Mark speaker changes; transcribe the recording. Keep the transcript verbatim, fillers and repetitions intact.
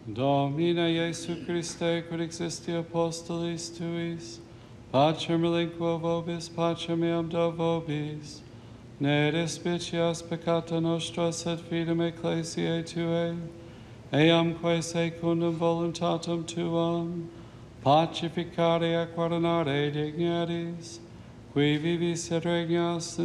Speaker 1: Domine Iesu Christe, quid existi apostolis tuis, pacem relinquo vobis, pacem meam do vobis, ne despicias peccata nostra, sed fidem ecclesiae Tuae, eamque secundum voluntatem Tuam, pacificare et coronare dignities, qui vivis et regnas